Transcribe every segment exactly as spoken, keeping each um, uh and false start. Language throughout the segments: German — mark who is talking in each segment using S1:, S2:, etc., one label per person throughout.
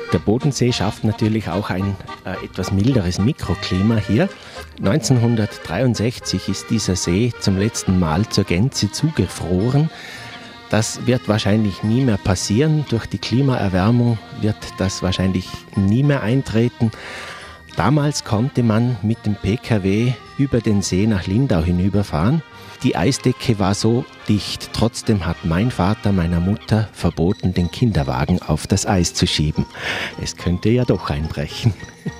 S1: Der Bodensee schafft natürlich auch ein äh, etwas milderes Mikroklima hier. neunzehnhundertdreiundsechzig ist dieser See zum letzten Mal zur Gänze zugefroren. Das wird wahrscheinlich nie mehr passieren. Durch die Klimaerwärmung wird das wahrscheinlich nie mehr eintreten. Damals konnte man mit dem P K W über den See nach Lindau hinüberfahren. Die Eisdecke war so dicht. Trotzdem hat mein Vater meiner Mutter verboten, den Kinderwagen auf das Eis zu schieben. Es könnte ja doch einbrechen.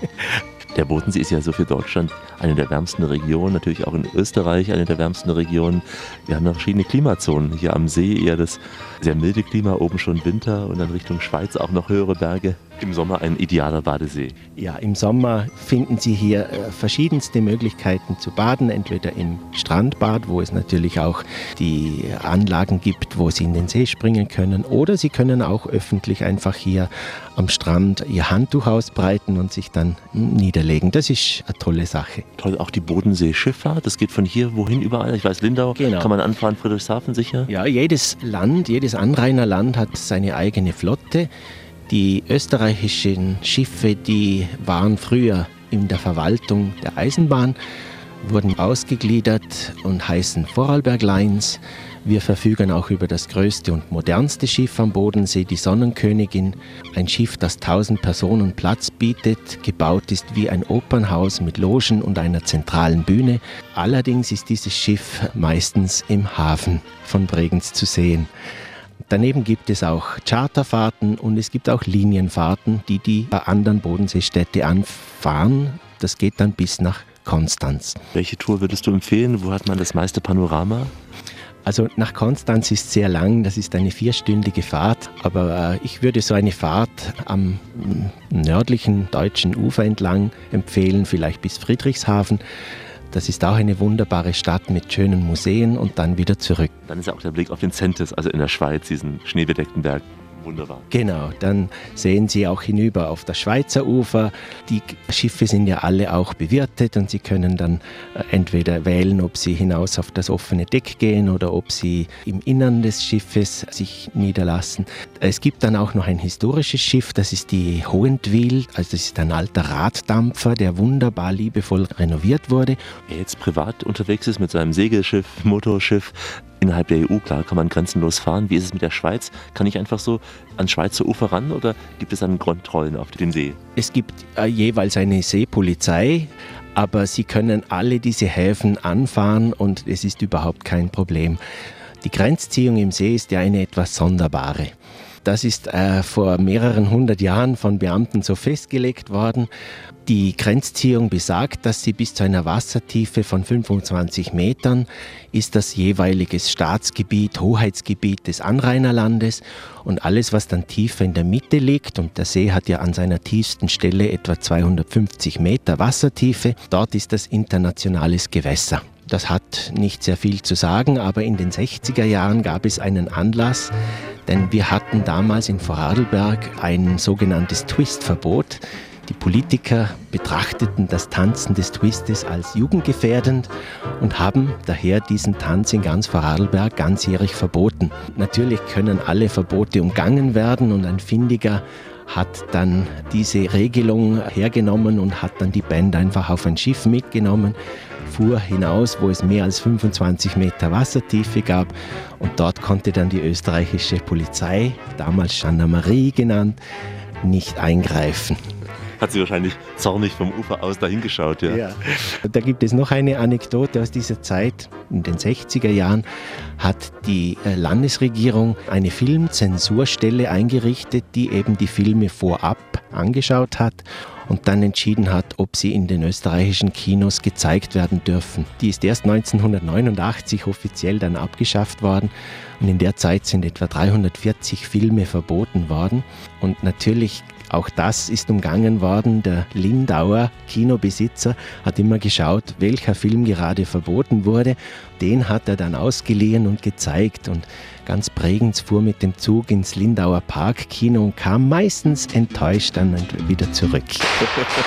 S2: Der Bodensee ist ja so für Deutschland eine der wärmsten Regionen, natürlich auch in Österreich eine der wärmsten Regionen. Wir haben noch verschiedene Klimazonen. Hier am See eher das sehr milde Klima, oben schon Winter und dann Richtung Schweiz auch noch höhere Berge. Im Sommer ein idealer Badesee.
S1: Ja, im Sommer finden Sie hier äh, verschiedenste Möglichkeiten zu baden, entweder im Strandbad, wo es natürlich auch die Anlagen gibt, wo Sie in den See springen können, oder Sie können auch öffentlich einfach hier am Strand Ihr Handtuch ausbreiten und sich dann niederlegen. Das ist eine tolle Sache.
S2: Toll, auch die Bodensee-Schifffahrt, das geht von hier wohin überall? Ich weiß, Lindau,
S1: genau.
S2: Kann man anfahren, Friedrichshafen sicher?
S1: Ja, jedes Land, jedes Anrainerland hat seine eigene Flotte. Die österreichischen Schiffe, die waren früher in der Verwaltung der Eisenbahn, wurden ausgegliedert und heißen Vorarlberg Lines. Wir verfügen auch über das größte und modernste Schiff am Bodensee, die Sonnenkönigin. Ein Schiff, das tausend Personen Platz bietet, gebaut ist wie ein Opernhaus mit Logen und einer zentralen Bühne. Allerdings ist dieses Schiff meistens im Hafen von Bregenz zu sehen. Daneben gibt es auch Charterfahrten und es gibt auch Linienfahrten, die die anderen Bodenseestädte anfahren. Das geht dann bis nach Konstanz.
S2: Welche Tour würdest du empfehlen? Wo hat man das meiste Panorama?
S1: Also nach Konstanz ist sehr lang, das ist eine vierstündige Fahrt, aber äh, ich würde so eine Fahrt am nördlichen deutschen Ufer entlang empfehlen, vielleicht bis Friedrichshafen. Das ist auch eine wunderbare Stadt mit schönen Museen und dann wieder zurück.
S2: Dann ist ja auch der Blick auf den Zentes, also in der Schweiz, diesen schneebedeckten Berg. Wunderbar.
S1: Genau, dann sehen Sie auch hinüber auf das Schweizer Ufer. Die Schiffe sind ja alle auch bewirtet und Sie können dann entweder wählen, ob Sie hinaus auf das offene Deck gehen oder ob Sie im Innern des Schiffes sich niederlassen. Es gibt dann auch noch ein historisches Schiff, das ist die Hohentwiel, also das ist ein alter Raddampfer, der wunderbar liebevoll renoviert wurde.
S2: Wer jetzt privat unterwegs ist mit seinem Segelschiff, Motorschiff, innerhalb der E U, klar, kann man grenzenlos fahren. Wie ist es mit der Schweiz? Kann ich einfach so ans Schweizer Ufer ran oder gibt es dann Kontrollen auf dem See?
S1: Es gibt äh, jeweils eine Seepolizei, aber Sie können alle diese Häfen anfahren und es ist überhaupt kein Problem. Die Grenzziehung im See ist ja eine etwas sonderbare. Das ist äh, vor mehreren hundert Jahren von Beamten so festgelegt worden. Die Grenzziehung besagt, dass sie bis zu einer Wassertiefe von fünfundzwanzig Metern ist das jeweilige Staatsgebiet, Hoheitsgebiet des Anrainerlandes und alles, was dann tiefer in der Mitte liegt, und der See hat ja an seiner tiefsten Stelle etwa zweihundertfünfzig Meter Wassertiefe, dort ist das internationales Gewässer. Das hat nicht sehr viel zu sagen, aber in den sechziger Jahren gab es einen Anlass, denn wir hatten damals in Vorarlberg ein sogenanntes Twistverbot. Die Politiker betrachteten das Tanzen des Twistes als jugendgefährdend und haben daher diesen Tanz in ganz Vorarlberg ganzjährig verboten. Natürlich können alle Verbote umgangen werden und ein Findiger hat dann diese Regelung hergenommen und hat dann die Band einfach auf ein Schiff mitgenommen, fuhr hinaus, wo es mehr als fünfundzwanzig Meter Wassertiefe gab, und dort konnte dann die österreichische Polizei, damals Gendarmerie genannt, nicht eingreifen.
S2: Hat sie wahrscheinlich zornig vom Ufer aus dahin geschaut, ja?
S1: Ja. Da gibt es noch eine Anekdote aus dieser Zeit. In den sechziger Jahren hat die Landesregierung eine Filmzensurstelle eingerichtet, die eben die Filme vorab angeschaut hat und dann entschieden hat, ob sie in den österreichischen Kinos gezeigt werden dürfen. Die ist erst neunzehnhundertneunundachtzig offiziell dann abgeschafft worden und in der Zeit sind etwa dreihundertvierzig Filme verboten worden. Und natürlich auch das ist umgangen worden. Der Lindauer Kinobesitzer hat immer geschaut, welcher Film gerade verboten wurde. Den hat er dann ausgeliehen und gezeigt. Und ganz Bregenz fuhr mit dem Zug ins Lindauer Parkkino und kam meistens enttäuscht dann wieder zurück.